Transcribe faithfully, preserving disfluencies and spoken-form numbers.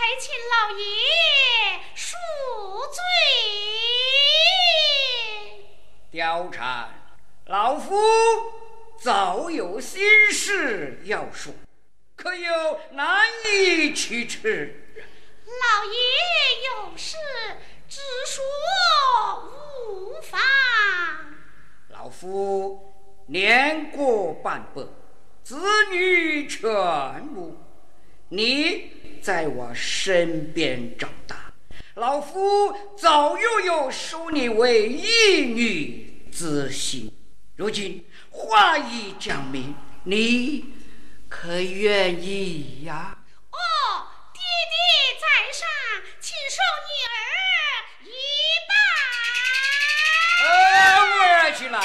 请老爷恕罪。 貂蝉，老夫早有心事要说，可有难以启齿？ 老爷有事直说无妨。 老夫年过半百，子女全无，你在我身边长大，老夫早又有收你为义女之心。如今话已讲明，你可愿意呀？